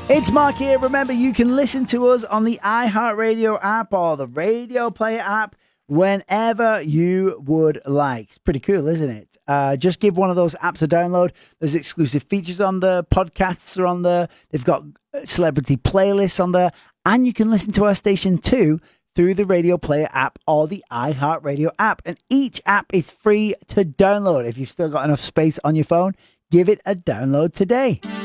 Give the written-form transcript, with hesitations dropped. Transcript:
It's Mark here. Remember, you can listen to us on the iHeartRadio app or the Radio Player app whenever you would like. It's pretty cool, isn't it? Just give one of those apps a download. There's exclusive features on there. Podcasts are on there. They've got celebrity playlists on there. And you can listen to our station too through the Radio Player app or the iHeartRadio app. And each app is free to download. If you've still got enough space on your phone, give it a download today.